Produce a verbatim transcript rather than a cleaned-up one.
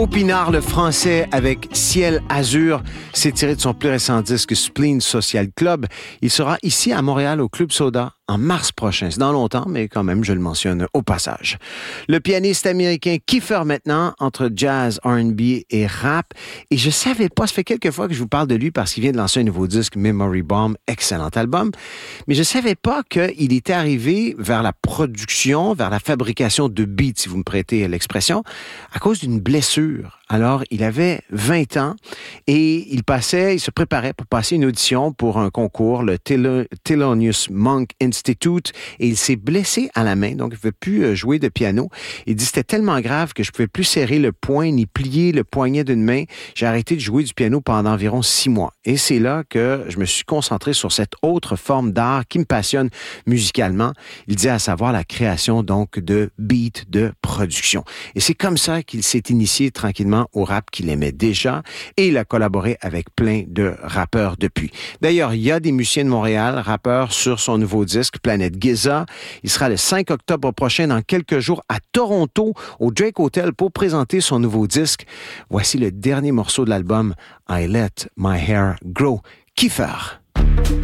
Hugo Pinard, le français, avec Ciel Azur. C'est tiré de son plus récent disque Spleen Social Club. Il sera ici à Montréal au Club Soda en mars prochain. C'est dans longtemps, mais quand même, je le mentionne au passage. Le pianiste américain Kiefer maintenant, entre jazz, R and B et rap. Et je savais pas, ça fait quelques fois que je vous parle de lui parce qu'il vient de lancer un nouveau disque, Memory Bomb, excellent album. Mais je savais pas qu'il était arrivé vers la production, vers la fabrication de beats, si vous me prêtez l'expression, à cause d'une blessure. Alors, il avait vingt ans et il passait, il se préparait pour passer une audition pour un concours, le Thelonious Monk Institute, et il s'est blessé à la main, donc il ne pouvait plus jouer de piano. Il dit, c'était tellement grave que je ne pouvais plus serrer le poing ni plier le poignet d'une main. J'ai arrêté de jouer du piano pendant environ six mois. Et c'est là que je me suis concentré sur cette autre forme d'art qui me passionne musicalement. Il dit à savoir la création donc de beats, de production. Et c'est comme ça qu'il s'est initié tranquillement au rap qu'il aimait déjà et il a collaboré avec plein de rappeurs depuis. D'ailleurs, il y a des musiciens de Montréal, rappeurs sur son nouveau disque Planète Giza. Il sera le cinq octobre prochain, dans quelques jours, à Toronto, au Drake Hotel pour présenter son nouveau disque. Voici le dernier morceau de l'album I Let My Hair Grow. Kiefer.